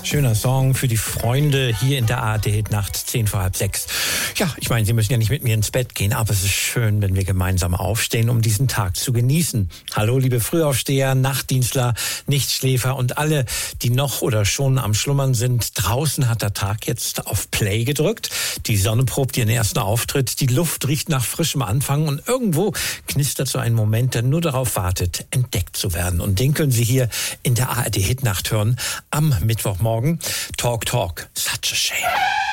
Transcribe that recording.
Schöner Song für die Freunde hier in der ARD-Hitnacht, 5:10. Ja, ich meine, Sie müssen ja nicht mit mir ins Bett gehen, aber es ist schön, wenn wir gemeinsam aufstehen, um diesen Tag zu genießen. Hallo, liebe Frühaufsteher, Nachtdienstler, Nichtschläfer und alle, die noch oder schon am Schlummern sind. Draußen hat der Tag jetzt auf Play gedrückt. Die Sonne probt ihren ersten Auftritt. Die Luft riecht nach frischem Anfang und irgendwo knistert so ein Moment, der nur darauf wartet, entdeckt zu werden. Und den können Sie hier in der ARD-Hitnacht hören am Mittwochmorgen. Talk, such a shame.